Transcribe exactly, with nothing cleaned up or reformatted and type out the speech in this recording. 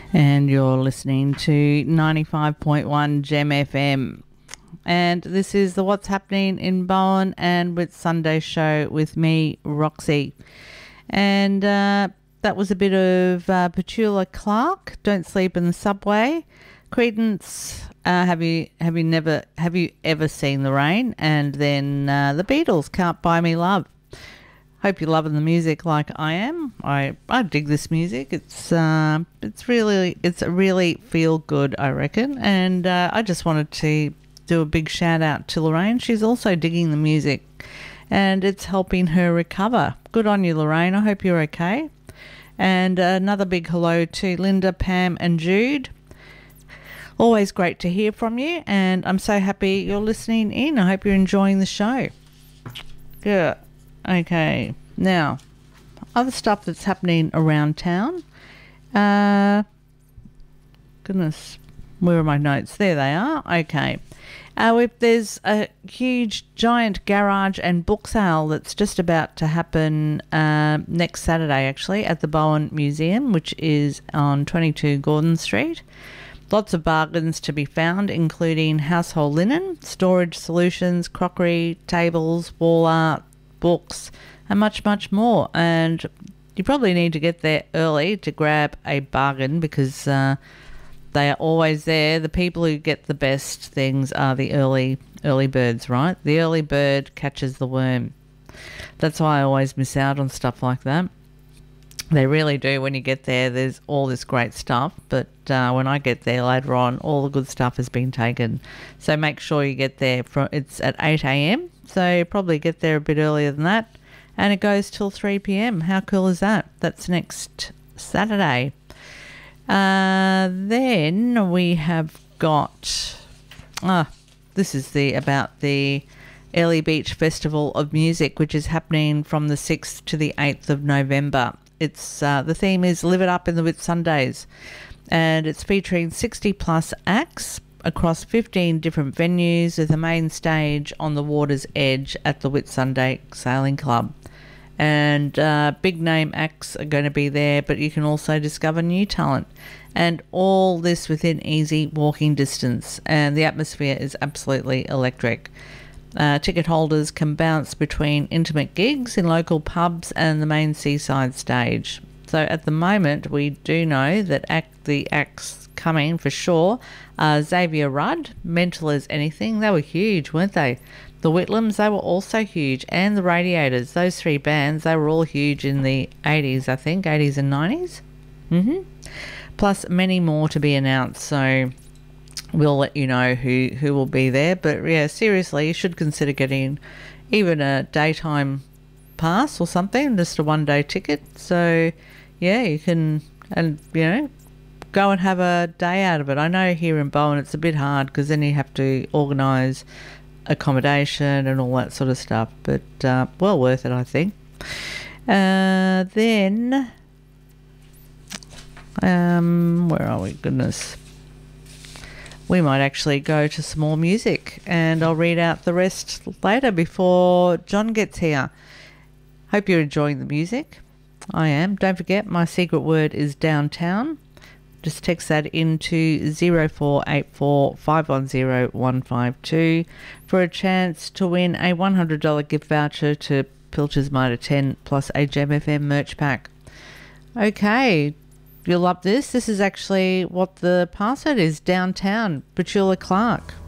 And you're listening to ninety-five point one Gem F M. And this is the What's Happening in Bowen and with Sunday show with me, Roxy. And uh, that was a bit of uh, Petula Clark, Don't Sleep in the Subway. Credence, uh, have you have you never have you ever seen the rain? And then uh, the Beatles, Can't Buy Me Love. Hope you're loving the music like I am. I, I dig this music. It's uh, it's really it's a really feel good, I reckon. And uh, I just wanted to do a big shout out to Lorraine. She's also digging the music, and it's helping her recover. Good on you, Lorraine. I hope you're okay. And another big hello to Linda, Pam, and Jude. Always great to hear from you, and I'm so happy you're listening in. I hope you're enjoying the show. Yeah. Okay, now, other stuff that's happening around town. Uh, goodness, where are my notes? There they are. Okay. Uh, we, there's a huge, giant garage and book sale that's just about to happen uh, next Saturday, actually, at the Bowen Museum, which is on twenty-two Gordon Street. Lots of bargains to be found, including household linen, storage solutions, crockery, tables, wall art, books, and much, much more. And you probably need to get there early to grab a bargain because uh, they are always there. The people who get the best things are the early early birds, right? The early bird catches the worm. That's why I always miss out on stuff like that. They really do. When you get there, there's all this great stuff, but uh, when I get there later on, all the good stuff has been taken. So make sure you get there. From, it's at eight a.m, so you probably get there a bit earlier than that, and it goes till three p.m. How cool is that? That's next Saturday. Uh, then we have got, ah, this is the about the Airlie Beach Festival of Music, which is happening from the sixth to the eighth of November. It's uh, the theme is Live It Up in the Whitsundays, and it's featuring sixty plus acts across fifteen different venues with a main stage on the water's edge at the Whitsunday Sailing Club. And uh, big name acts are going to be there, but you can also discover new talent, and all this within easy walking distance, and the atmosphere is absolutely electric. Uh, ticket holders can bounce between intimate gigs in local pubs and the main seaside stage. So at the moment, we do know that act, the acts coming for sure are Xavier Rudd, Mental as Anything. They were huge, weren't they? The Whitlams, they were also huge. And the Radiators, those three bands, they were all huge in the eighties, I think, eighties and nineties. Mm-hmm. Plus many more to be announced, so we'll let you know who, who will be there. But yeah, seriously, you should consider getting even a daytime pass or something, just a one-day ticket. So yeah, you can, and you know, go and have a day out of it. I know here in Bowen it's a bit hard because then you have to organise accommodation and all that sort of stuff, but uh, well worth it, I think. Uh, then, um, where are we? Goodness. We might actually go to some more music, and I'll read out the rest later before John gets here. Hope you're enjoying the music. I am. Don't forget, my secret word is downtown. Just text that into zero four eight four, five one zero, one five two for a chance to win a one hundred dollars gift voucher to Pilcher's Mitre ten plus a Gem F M merch pack. Okay. You'll love this. This is actually what the password is, downtown, Petula Clark.